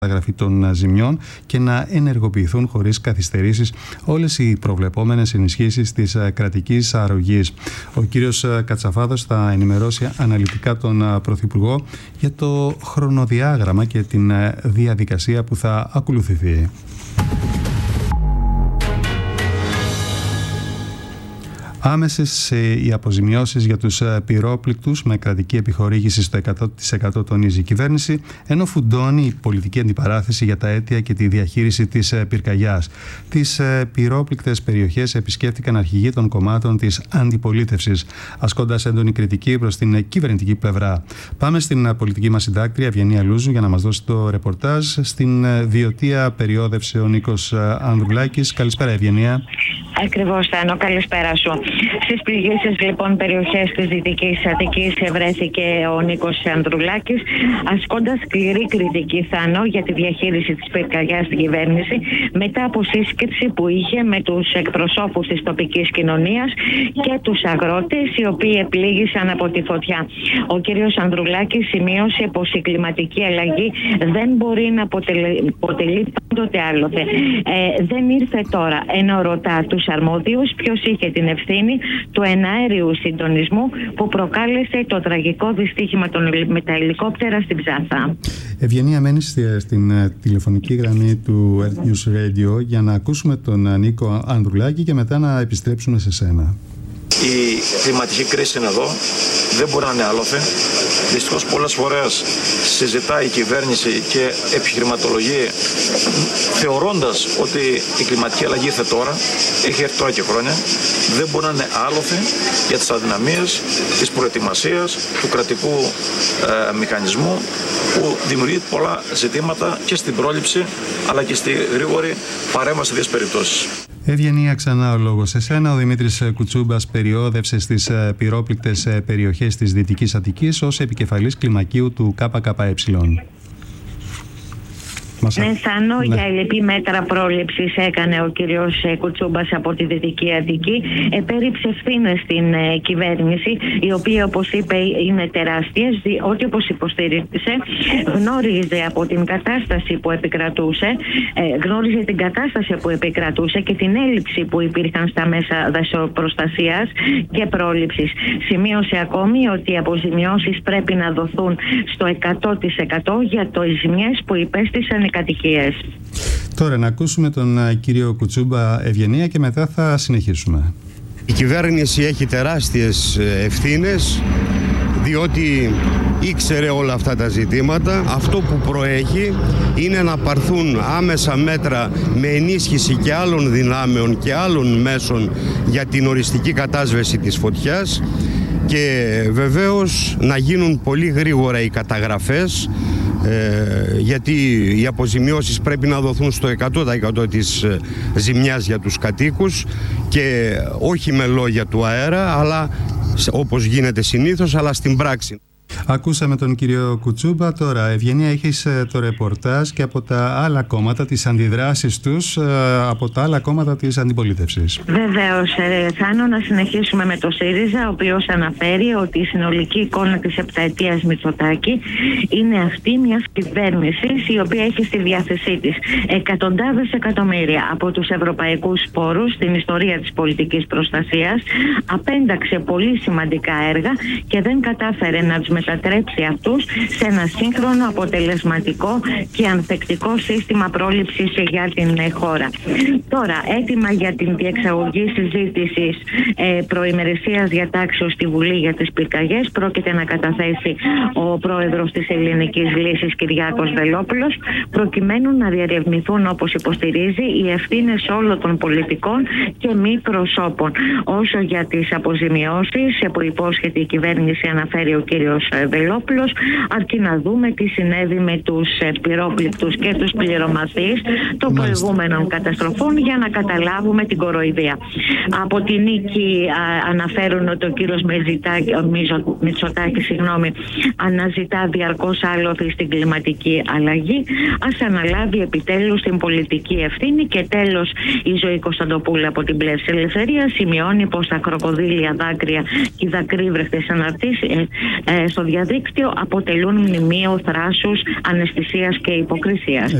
καταγραφή των ζημιών και να ενεργοποιηθούν χωρίς καθυστερήσεις όλες οι προβλεπόμενες ενισχύσεις της κρατικής αρρωγής. Ο κύριος Κατσαφάδος θα ενημερώσει αναλυτικά τον Πρωθυπουργό για το χρονοδιάγραμμα και την διαδικασία που θα ακολουθηθεί. Άμεσες οι αποζημιώσεις για τους πυρόπληκτους με κρατική επιχορήγηση στο 100% τονίζει η κυβέρνηση, ενώ φουντώνει η πολιτική αντιπαράθεση για τα αίτια και τη διαχείριση της πυρκαγιάς. Τις πυρόπληκτες περιοχές επισκέφτηκαν αρχηγοί των κομμάτων της αντιπολίτευσης, ασκώντας έντονη κριτική προς την κυβερνητική πλευρά. Πάμε στην πολιτική μας συντάκτρια Ευγενία Λούζου για να μας δώσει το ρεπορτάζ. Στην Βιωτία περιόδευσε ο Νίκος Ανδρουλάκης. Καλησπέρα, Ευγενία. Ακριβώς, Θάνο, καλησπέρα σου. Στις πληγήσεις λοιπόν περιοχές της Δυτικής Αττικής βρέθηκε ο Νίκος Ανδρουλάκης, ασκώντας σκληρή κριτική, Θάνο, για τη διαχείριση της πυρκαγιάς στην κυβέρνηση, μετά από σύσκεψη που είχε με τους εκπροσώπους της τοπικής κοινωνίας και τους αγρότες, οι οποίοι επλήγησαν από τη φωτιά. Ο κύριος Ανδρουλάκης σημείωσε πως η κλιματική αλλαγή δεν μπορεί να αποτελεί πάντοτε άλλοτε. Δεν ήρθε τώρα, ενώ ρωτά τους αρμόδιους ποιος είχε την ευθύνη του εναέριου συντονισμού που προκάλεσε το τραγικό δυστύχημα με τα ελικόπτερα στην Ψάθα. Ευγενία, μένεις στην τηλεφωνική γραμμή του Earth News Radio για να ακούσουμε τον Νίκο Ανδρουλάκη και μετά να επιστρέψουμε σε σένα. Η κλιματική κρίση είναι εδώ, δεν μπορεί να είναι άλλοτε. Δυστυχώς πολλές φορές συζητάει η κυβέρνηση και επιχειρηματολογεί θεωρώντας ότι η κλιματική αλλαγή ήρθε τώρα, έχει έρθει τώρα και χρόνια. Δεν μπορεί να είναι άλλοτε για τις αδυναμίες της προετοιμασίας του κρατικού μηχανισμού, που δημιουργεί πολλά ζητήματα και στην πρόληψη αλλά και στη γρήγορη παρέμβαση σε τέτοιες περιπτώσεις. Ευγενία, ξανά ο λόγος σε σένα. Ο Δημήτρης Κουτσούμπας περιόδευσε στις πυρόπληκτες περιοχές της Δυτικής Αττικής ως επικεφαλής κλιμακίου του ΚΚΕ. Ναι, Θάνο, για ελλειπή μέτρα πρόληψης έκανε ο κύριος Κουτσούμπας από τη Δυτική Αττική. Επέριψε ευθύνες στην κυβέρνηση, η οποία, όπως είπε, είναι τεράστιες, διότι, όπως υποστήριξε, γνώριζε από την κατάσταση που επικρατούσε, και την έλλειψη που υπήρχαν στα μέσα δασοπροστασίας και πρόληψης. Σημείωσε ακόμη ότι οι αποζημιώσεις πρέπει να δοθούν στο 100% για τις ζημιές που υπέστησαν οι κατοικίες. Τώρα να ακούσουμε τον κύριο Κουτσούμπα, Ευγενία, και μετά θα συνεχίσουμε. Η κυβέρνηση έχει τεράστιες ευθύνες, διότι ήξερε όλα αυτά τα ζητήματα. Αυτό που προέχει είναι να πάρθουν άμεσα μέτρα με ενίσχυση και άλλων δυνάμεων και άλλων μέσων για την οριστική κατάσβεση της φωτιάς και βεβαίως να γίνουν πολύ γρήγορα οι καταγραφές, γιατί οι αποζημιώσεις πρέπει να δοθούν στο 100% της ζημιάς για τους κατοίκους και όχι με λόγια του αέρα, αλλά όπως γίνεται συνήθως, αλλά στην πράξη. Ακούσαμε τον κύριο Κουτσούμπα. Τώρα, Ευγενία, έχεις το ρεπορτάζ και από τα άλλα κόμματα, τις αντιδράσεις τους από τα άλλα κόμματα της αντιπολίτευσης. Βεβαίως, Θάνο, να συνεχίσουμε με το ΣΥΡΙΖΑ, ο οποίος αναφέρει ότι η συνολική εικόνα της επταετίας Μητσοτάκη είναι αυτή μιας κυβέρνησης η οποία έχει στη διάθεσή της εκατοντάδες εκατομμύρια από τους ευρωπαϊκούς πόρους στην ιστορία της πολιτικής προστασίας, απένταξε πολύ σημαντικά έργα και δεν κατάφερε να τους μετατρέψει αυτούς σε ένα σύγχρονο, αποτελεσματικό και ανθεκτικό σύστημα πρόληψης για την χώρα. Τώρα, έτοιμα για την διεξαγωγή συζήτησης προημερησίας διατάξεως στη Βουλή για τις πυρκαγιές πρόκειται να καταθέσει ο πρόεδρος της Ελληνικής Λύσης, Κυριάκος Βελόπουλος, προκειμένου να διερευνηθούν, όπως υποστηρίζει, οι ευθύνες όλων των πολιτικών και μη προσώπων. Όσο για τις αποζημιώσεις που υπόσχεται η κυβέρνηση, αναφέρει ο κύριος Βελόπουλος, αρκεί να δούμε τι συνέβη με τους πυρόπληκτους και τους πληρωματείς των προηγούμενων καταστροφών για να καταλάβουμε την κοροϊδία. Από τη Νίκη αναφέρουν ότι ο κύριος Μητσοτάκης αναζητά διαρκώς άλοθη στην κλιματική αλλαγή. Ας αναλάβει επιτέλους την πολιτική ευθύνη. Και τέλος, η Ζωή Κωνσταντοπούλου από την Πλεύση Ελευθερία σημειώνει πως τα κροκοδίλια δάκρυα και οι δακρύβρεχτες αναρτήσεις στο στο διαδίκτυο αποτελούν μνημείο θράσους, αναισθησίας και υποκρισίας.